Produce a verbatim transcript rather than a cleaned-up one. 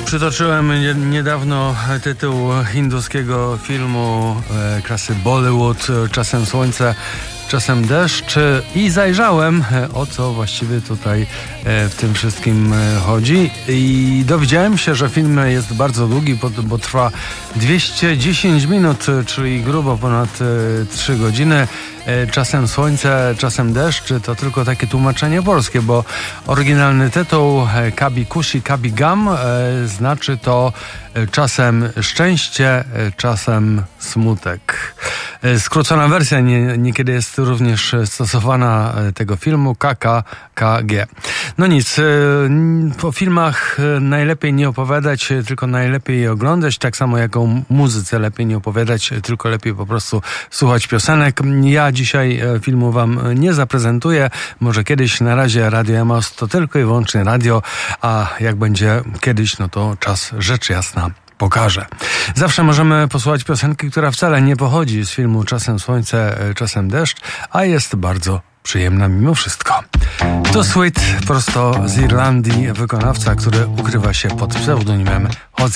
Przytoczyłem niedawno tytuł hinduskiego filmu e, klasy Bollywood, Czasem słońce, czasem deszcz, i zajrzałem, o co właściwie tutaj w tym wszystkim chodzi, i dowiedziałem się, że film jest bardzo długi, bo, bo trwa dwieście dziesięć minut, czyli grubo ponad trzy godziny. Czasem słońce, czasem deszcz to tylko takie tłumaczenie polskie, bo oryginalny tytuł Kabhi Khushi Kabhie Gham znaczy to czasem szczęście, czasem smutek. Skrócona wersja nie, niekiedy jest również stosowana tego filmu, K K K G. No nic, po filmach najlepiej nie opowiadać, tylko najlepiej je oglądać, tak samo jak o muzyce lepiej nie opowiadać, tylko lepiej po prostu słuchać piosenek. Ja dzisiaj filmu wam nie zaprezentuję, może kiedyś. Na razie Radio Emaus to tylko i wyłącznie radio, a jak będzie kiedyś, no to czas rzecz jasna pokaże. Zawsze możemy posłuchać piosenki, która wcale nie pochodzi z filmu Czasem słońce, czasem deszcz, a jest bardzo przyjemna mimo wszystko. To Sweet, prosto z Irlandii, wykonawca, który ukrywa się pod pseudonimem Ozzy.